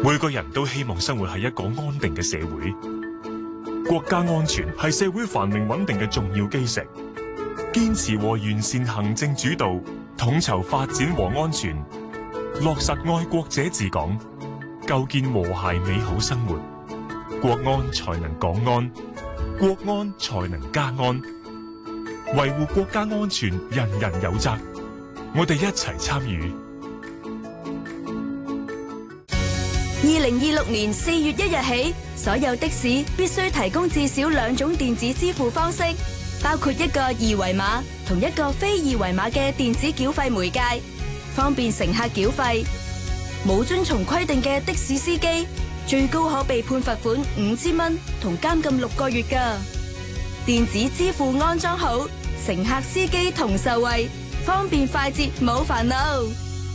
每個人都希望生活喺一個安定嘅社會，國家安全係社會繁榮穩定嘅重要基石。堅持和完善行政主導，統籌發展和安全，落實愛國者治港，構建和諧美好生活，國安才能港安，國安才能家安。維護國家安全，人人有責，我哋一齊參與。 2026年4月1日起，所有的士必須提供至少2種電子支付方式，包括一個二維碼同一個非二維碼嘅電子繳費媒介，方便乘客繳費。冇遵從規定嘅的士司機，最高可被判罰款5000蚊同監禁6個月㗎。電子支付安裝好，乘客司機同受惠，方便快捷冇煩惱。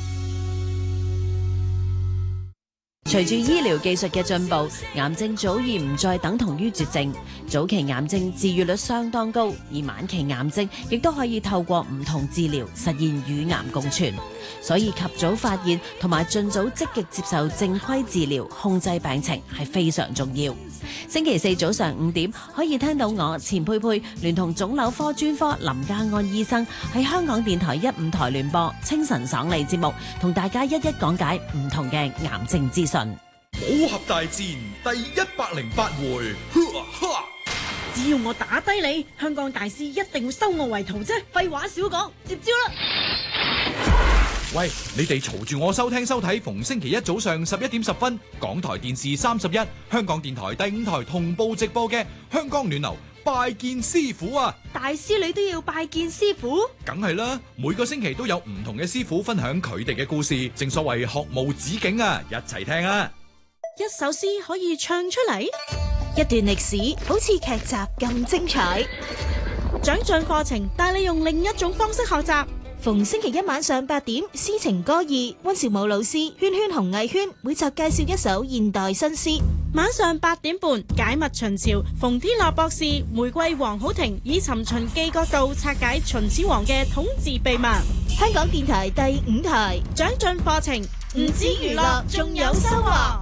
隨住醫療技術嘅進步，癌症早已唔再等同於絕症。早期癌症治癒率相當高，而晚期癌症亦都可以透過唔同治療實現與癌共存。所以及早發現同埋盡早積極接受正規治療，控制病情係非常重要。星期四早上5點可以聽到我錢佩佩聯同腫瘤科專科林家安醫生喺香港電台1/5台聯播清晨爽利節目，同大家一一講解唔同嘅癌症資訊。 武俠大戰第108回， 只要我打低你，香港大師一定會收我為徒啫。廢話少講，接招啦！ 喂，你哋嘈住我收聽收睇，逢星期一早上11點10分，港台電視31、香港電台第5台同步直播嘅香港暖流拜見師傅啊！ 大師你都要拜見師傅？ 梗係啦，每個星期都有唔同嘅師傅分享佢哋嘅故事，正所謂學無止境啊！一齊聽啊！ 一首詩可以唱出嚟， 一段歷史好似劇集咁精彩。 長進課程帶你用另一種方式學習。 逢星期一晚上8點，詩情歌意，溫兆武老師圈圈紅藝圈每集介紹一首現代新詩。 晚上8點半，解密秦朝，馮天樂博士、玫瑰黃好婷以尋秦記角度拆解秦始皇嘅統治秘密。 香港電台第5台， 長進課程，唔止娛樂，仲有收穫。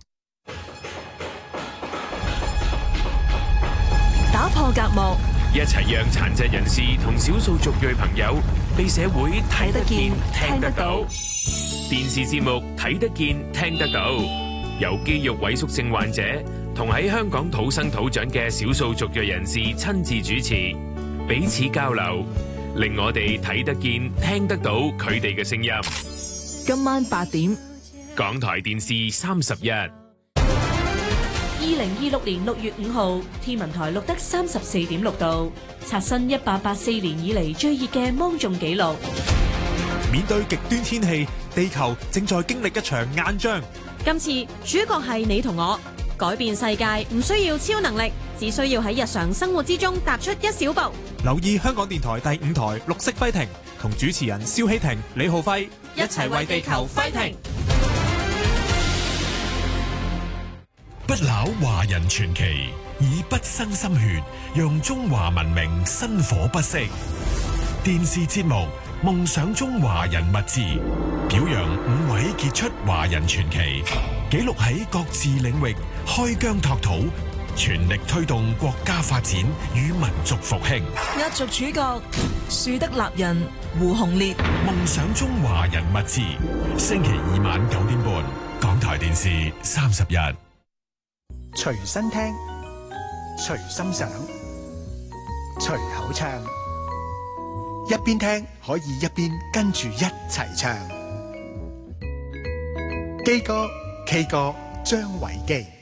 打破隔膜， 一齊讓殘疾人士同少數族裔朋友被社會睇得見、聽得到。電視節目睇得見、聽得到，由肌肉萎縮症患者同喺香港土生土長嘅少數族裔人士親自主持，彼此交流，令我哋睇得見、聽得到佢哋嘅聲音。 今晚8點， 港台電視31。 2026年6月5號，天文台錄得34.6度，刷新1884年以嚟最熱嘅芒種紀錄。 面對極端天氣，地球正在經歷一場硬仗。 今次主角係你同我，改變世界唔需要超能力，只需要喺日常生活之中踏出一小步。 留意香港電台第5台綠色揮停，同主持人蕭希婷、李浩輝一齊為地球揮停。 不朽華人傳奇，以不生心血，讓中華文明薪火不息。電視節目《夢想中華人物誌》，表揚5位傑出華人傳奇，記錄喺各自領域開疆拓土，全力推動國家發展與民族復興。 壓軸主角樹德立人胡鴻烈。 夢想中華人物誌，星期2晚9點半，港台電視31。 隨身聽，隨心想，隨口唱，一邊聽可以一邊跟住一齊唱。基哥 K 歌張維基。